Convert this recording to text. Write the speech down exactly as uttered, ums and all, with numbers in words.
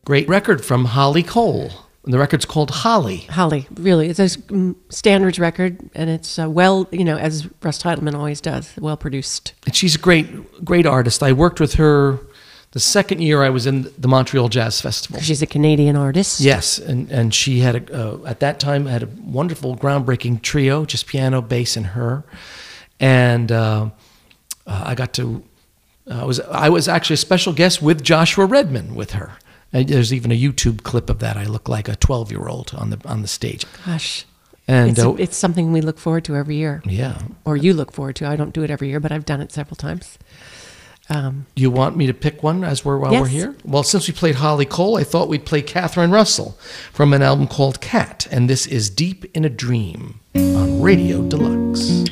Great record from Holly Cole. And the record's called Holly. Holly, really. It's a mm, standards record, and it's uh, well, you know, as Russ Titleman always does, well produced. And she's a great, great artist. I worked with her the second year I was in the Montreal Jazz Festival. She's a Canadian artist. Yes, and, and she had, a, uh, at that time, had a wonderful, groundbreaking trio, just piano, bass, and her. And uh, uh, I got to, uh, I was I was actually a special guest with Joshua Redman with her. And there's even a YouTube clip of that. I look like a twelve-year-old on the on the stage. Gosh. And it's, uh, it's something we look forward to every year. Yeah. Or you look forward to. I don't do it every year, but I've done it several times. Um, Do you want me to pick one as we're while yes. we're here? Well, since we played Holly Cole, I thought we'd play Catherine Russell from an album called Cat, and this is Deep in a Dream on Radio Deluxe.